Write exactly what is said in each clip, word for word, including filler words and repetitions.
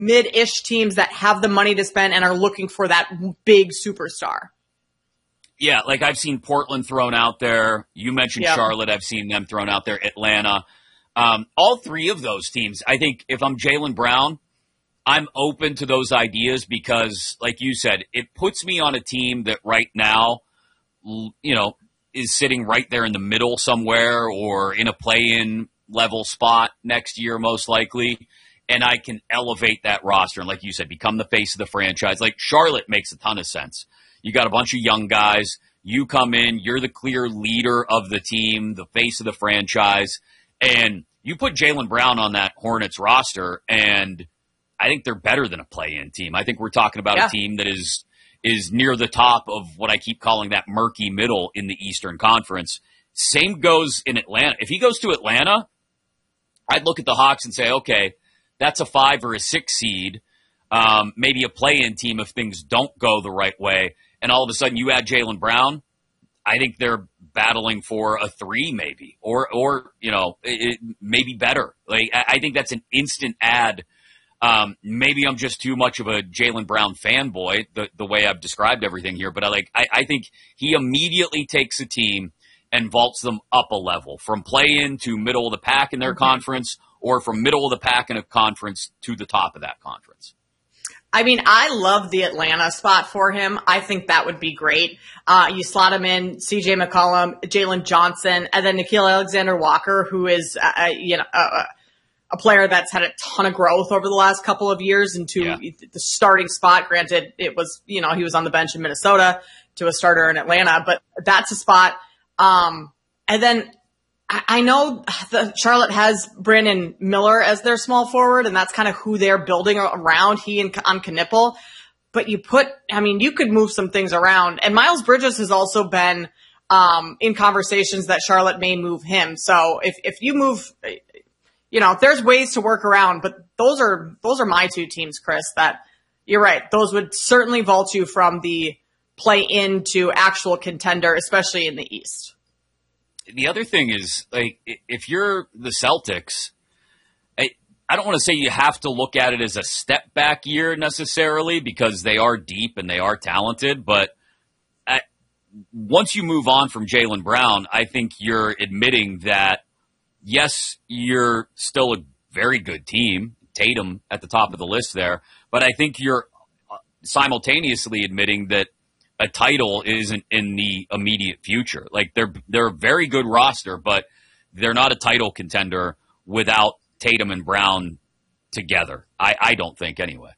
mid-ish teams that have the money to spend and are looking for that big superstar. Yeah, like I've seen Portland thrown out there. You mentioned yep. Charlotte. I've seen them thrown out there. Atlanta. Um, all three of those teams, I think if I'm Jaylen Brown, I'm open to those ideas because, like you said, it puts me on a team that right now, you know, is sitting right there in the middle somewhere or in a play-in level spot next year, most likely. And I can elevate that roster and, like you said, become the face of the franchise. Like Charlotte makes a ton of sense. You got a bunch of young guys. You come in, you're the clear leader of the team, the face of the franchise, and you put Jaylen Brown on that Hornets roster, and I think they're better than a play-in team. I think we're talking about yeah. a team that is is near the top of what I keep calling that murky middle in the Eastern Conference. Same goes in Atlanta. If he goes to Atlanta, I'd look at the Hawks and say, okay, that's a five or a six seed, um, maybe a play-in team if things don't go the right way. And all of a sudden you add Jaylen Brown, I think they're battling for a three maybe, or, or you know, it, maybe better. Like I think that's an instant add. Um, maybe I'm just too much of a Jaylen Brown fanboy, the, the way I've described everything here, but I like, I, I think he immediately takes a team and vaults them up a level from play-in to middle of the pack in their mm-hmm. conference, or from middle of the pack in a conference to the top of that conference. I mean, I love the Atlanta spot for him. I think that would be great. Uh, you slot him in, C J McCollum, Jalen Johnson, and then Nickeil Alexander-Walker, who is, uh, you know, uh, a player that's had a ton of growth over the last couple of years into yeah. the starting spot. Granted, it was, you know, he was on the bench in Minnesota to a starter in Atlanta, but that's a spot. Um, and then I know the Charlotte has Brandon Miller as their small forward, and that's kind of who they're building around, he and on Knipple. But you put, I mean, you could move some things around. And Miles Bridges has also been um, in conversations that Charlotte may move him. So if if you move, you know, there's ways to work around. But those are those are my two teams, Chris. That you're right; those would certainly vault you from the play into actual contender, especially in the East. The other thing is, like, if you're the Celtics, I, I don't want to say you have to look at it as a step back year necessarily because they are deep and they are talented. But I, once you move on from Jaylen Brown, I think you're admitting that, yes, you're still a very good team, Tatum at the top of the list there. But I think you're simultaneously admitting that a title isn't in the immediate future. Like they're they're a very good roster, but they're not a title contender without Tatum and Brown together. I, I don't think anyway.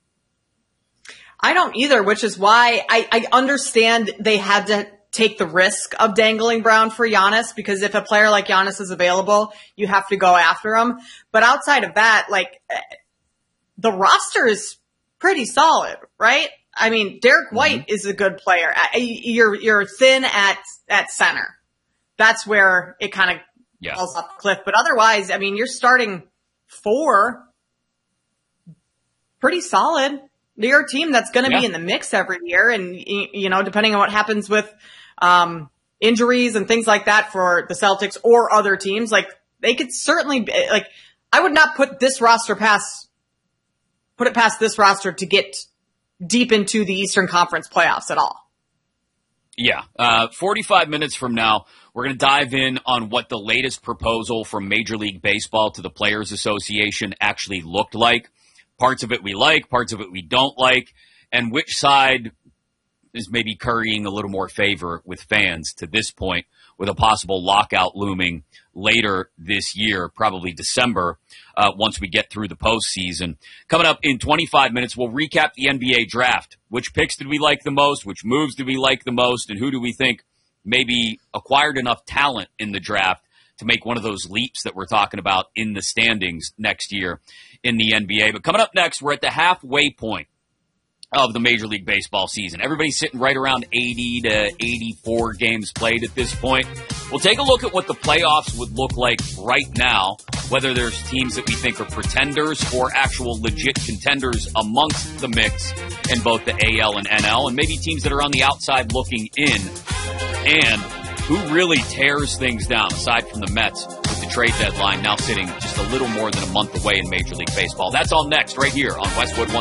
I don't either, which is why I, I understand they had to take the risk of dangling Brown for Giannis, because if a player like Giannis is available, you have to go after him. But outside of that, like the roster is pretty solid, right? I mean, Derek White mm-hmm. is a good player. You're you're thin at at center. That's where it kind of yeah. falls off the cliff. But otherwise, I mean, you're starting four pretty solid. You're a team that's going to yeah. be in the mix every year. And, you know, depending on what happens with um, injuries and things like that for the Celtics or other teams, like they could certainly be, like, I would not put this roster past, put it past this roster to get deep into the Eastern Conference playoffs at all. Yeah. Uh, forty-five minutes from now, we're going to dive in on what the latest proposal from Major League Baseball to the Players Association actually looked like. Parts of it we like, parts of it we don't like, and which side is maybe currying a little more favor with fans to this point, with a possible lockout looming later this year, probably December, uh, once we get through the postseason. Coming up in twenty-five minutes, we'll recap the N B A draft. Which picks did we like the most? Which moves did we like the most? And who do we think maybe acquired enough talent in the draft to make one of those leaps that we're talking about in the standings next year in the N B A? But coming up next, we're at the halfway point of the Major League Baseball season. Everybody's sitting right around eighty to eighty-four games played at this point. We'll take a look at what the playoffs would look like right now, whether there's teams that we think are pretenders or actual legit contenders amongst the mix in both the A L and N L, and maybe teams that are on the outside looking in, and who really tears things down, aside from the Mets, with the trade deadline now sitting just a little more than a month away in Major League Baseball. That's all next right here on Westwood One.